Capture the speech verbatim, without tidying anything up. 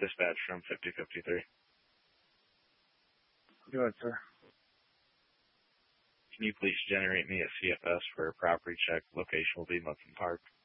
Dispatch from fifty fifty-three. Go ahead, sir. Can you please generate me a C F S for a property check? Location will be Munson Park.